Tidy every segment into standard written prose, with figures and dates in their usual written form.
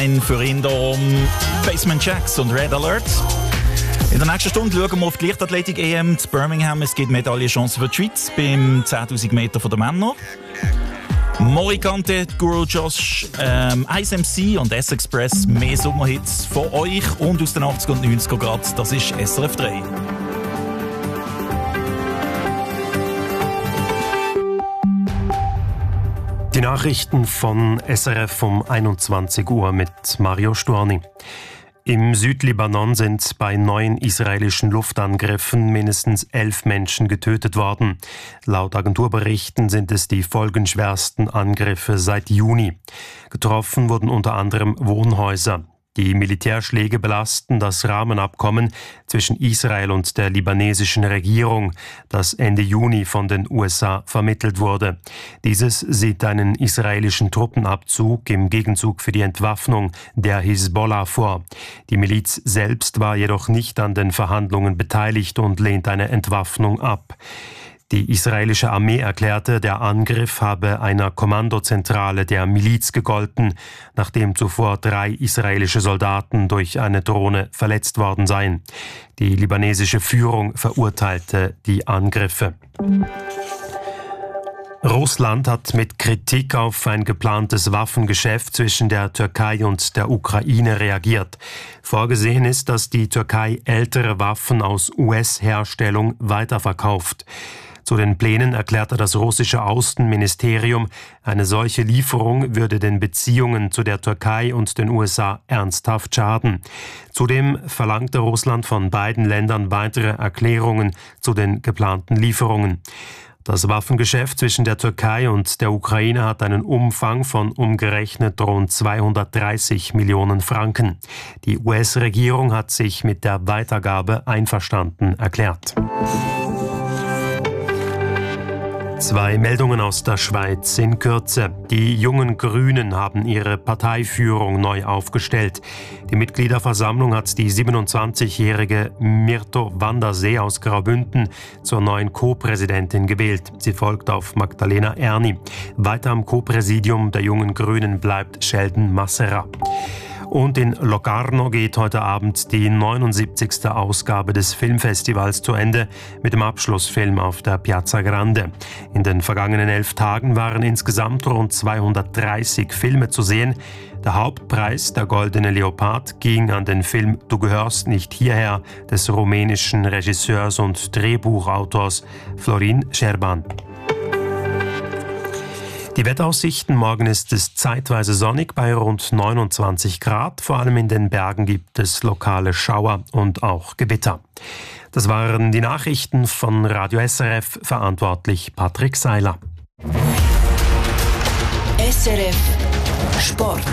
Für ihn hier Basement Jaxx und Red Alert. In der nächsten Stunde schauen wir auf die Leichtathletik-EM zu Birmingham. Es gibt Medaillenchancen für die Schweiz beim 10.000 Meter der Männer. Morikante, Guru Josh, Ice MC und S-Express. Mehr Sommerhits von euch und aus den 80er und 90er Grad. Das ist SRF 3. Die Nachrichten von SRF um 21 Uhr mit Mario Storni. Im Südlibanon sind bei 9 israelischen Luftangriffen mindestens 11 Menschen getötet worden. Laut Agenturberichten sind es die folgenschwersten Angriffe seit Juni. Getroffen wurden unter anderem Wohnhäuser. Die Militärschläge belasten das Rahmenabkommen zwischen Israel und der libanesischen Regierung, das Ende Juni von den USA vermittelt wurde. Dieses sieht einen israelischen Truppenabzug im Gegenzug für die Entwaffnung der Hisbollah vor. Die Miliz selbst war jedoch nicht an den Verhandlungen beteiligt und lehnt eine Entwaffnung ab. Die israelische Armee erklärte, der Angriff habe einer Kommandozentrale der Miliz gegolten, nachdem zuvor 3 israelische Soldaten durch eine Drohne verletzt worden seien. Die libanesische Führung verurteilte die Angriffe. Russland hat mit Kritik auf ein geplantes Waffengeschäft zwischen der Türkei und der Ukraine reagiert. Vorgesehen ist, dass die Türkei ältere Waffen aus US-Herstellung weiterverkauft. Zu den Plänen erklärte das russische Außenministerium, eine solche Lieferung würde den Beziehungen zu der Türkei und den USA ernsthaft schaden. Zudem verlangte Russland von beiden Ländern weitere Erklärungen zu den geplanten Lieferungen. Das Waffengeschäft zwischen der Türkei und der Ukraine hat einen Umfang von umgerechnet rund 230 Millionen Franken. Die US-Regierung hat sich mit der Weitergabe einverstanden erklärt. 2 Meldungen aus der Schweiz in Kürze. Die jungen Grünen haben ihre Parteiführung neu aufgestellt. Die Mitgliederversammlung hat die 27-jährige Mirto Wandersee aus Graubünden zur neuen Co-Präsidentin gewählt. Sie folgt auf Magdalena Erni. Weiter am Co-Präsidium der jungen Grünen bleibt Sheldon Massera. Und in Locarno geht heute Abend die 79. Ausgabe des Filmfestivals zu Ende mit dem Abschlussfilm auf der Piazza Grande. In den vergangenen 11 Tagen waren insgesamt rund 230 Filme zu sehen. Der Hauptpreis, der Goldene Leopard, ging an den Film Du gehörst nicht hierher des rumänischen Regisseurs und Drehbuchautors Florin Scherban. Die Wetteraussichten: Morgen ist es zeitweise sonnig bei rund 29 Grad. Vor allem in den Bergen gibt es lokale Schauer und auch Gewitter. Das waren die Nachrichten von Radio SRF, verantwortlich Patrick Seiler. SRF Sport.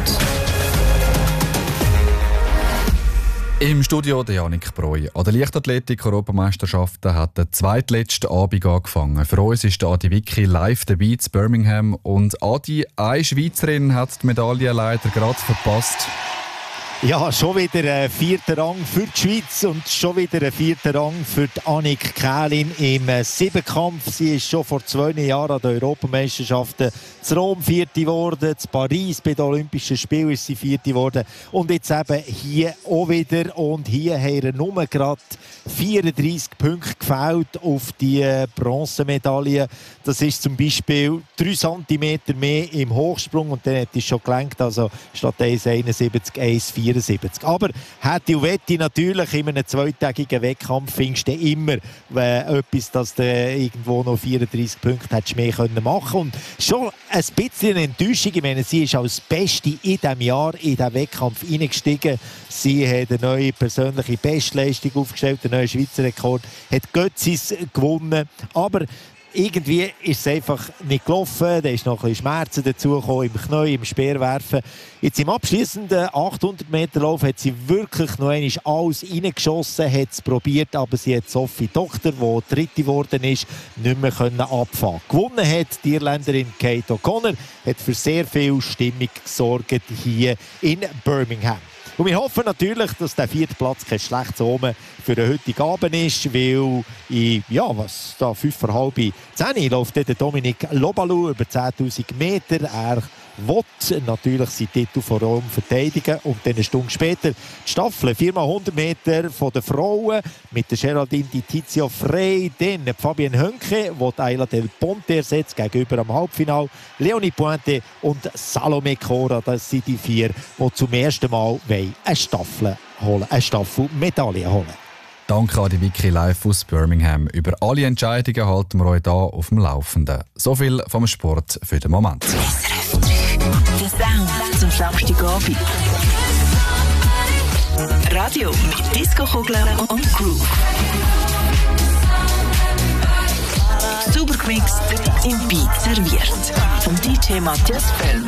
Im Studio der Janik Breu. An der Leichtathletik-Europameisterschaften hat der zweitletzte Abend angefangen. Für uns ist Adi Wicki live dabei zu Birmingham. Und Adi, eine Schweizerin hat die Medaille leider gerade verpasst. Ja, schon wieder ein 4. Rang für die Schweiz und schon wieder ein 4. Rang für die Annick Kählin im Siebenkampf. Sie ist schon vor 2 Jahren an den Europameisterschaften zu Rom 4. geworden, zu Paris bei den Olympischen Spielen ist sie 4. geworden und jetzt eben hier auch wieder. Und hier haben ihr nur gerade 34 Punkte gefällt auf die Bronzemedaille. Das ist zum Beispiel 3 cm mehr im Hochsprung und dann hat es schon gelenkt, also statt 1,71 1,74. Aber hätte und wette natürlich in einem zweitägigen Wettkampf findest du immer etwas, dass du irgendwo noch 34 Punkte hättest mehr machen können. Und schon ein bisschen eine Enttäuschung. Ich meine, sie ist als Beste in diesem Jahr in diesen Wettkampf eingestiegen. Sie hat eine neue persönliche Bestleistung aufgestellt, einen neuen Schweizer Rekord, hat Götzis gewonnen. Aber irgendwie ist es einfach nicht gelaufen. Da ist noch ein bisschen Schmerzen dazugekommen im Knie, im Speerwerfen. Jetzt im abschliessenden 800-Meter-Lauf hat sie wirklich noch einmal alles reingeschossen, hat es probiert, aber sie hat Sophie Tochter, die Dritte geworden ist, nicht mehr abfahren. Gewonnen hat die Irländerin Kate O'Connor, hat für sehr viel Stimmung gesorgt hier in Birmingham. Und wir hoffen natürlich, dass der 4. Platz kein schlechtes Omen für den heutigen Abend ist, weil in 5:30 läuft der Dominik Lobalu über 10'000 Meter. Er will natürlich seinen Titel vor Rom verteidigen. Und dann eine Stunde später die Staffel 4x100 Meter von den Frauen mit der Geraldine Di Tizio Frey, dann Fabienne Hönke, die Ayla Del Ponte ersetzt gegenüber am Halbfinale, Leonie Pointe und Salome Cora. Das sind die 4, die zum ersten Mal eine Staffelmedaille holen. Danke an die Wiki live aus Birmingham. Über alle Entscheidungen halten wir euch hier auf dem Laufenden. So viel vom Sport für den Moment. SRF 3. Der Sound zum Samstagabend. Radio mit Disco-Kugeln und Groove. Super gemixt, im Beat serviert. Vom DJ Matthias Böll.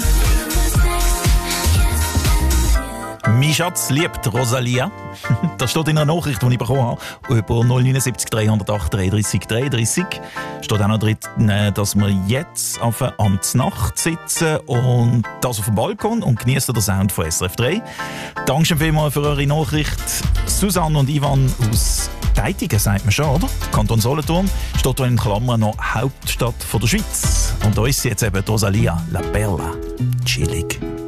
Mein Schatz liebt Rosalia. Das steht in einer Nachricht, die ich bekommen habe. Über 079 308 33 33. Steht auch noch drin, dass wir jetzt auf der Amtsnacht sitzen und das auf dem Balkon und genießen den Sound von SRF 3. Danke vielmals für eure Nachricht. Susanne und Ivan aus Deitigen, sagt man schon, oder? Kanton Solothurn. Steht hier in Klammern noch Hauptstadt der Schweiz. Und da ist sie jetzt eben Rosalia La Perla. Chillig.